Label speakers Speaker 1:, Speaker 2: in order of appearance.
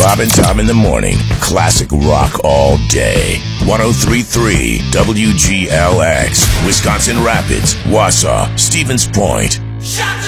Speaker 1: Bob and Tom in the morning. Classic rock all day. 103.3 WGLX. Wisconsin Rapids, Wausau, Stevens Point.
Speaker 2: Shut